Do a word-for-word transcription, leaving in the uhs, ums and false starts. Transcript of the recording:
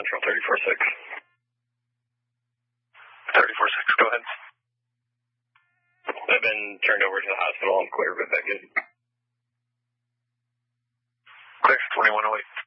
Central, thirty-four six. thirty-four six, go ahead. I've been turned over to the hospital. I'm clear, but that good.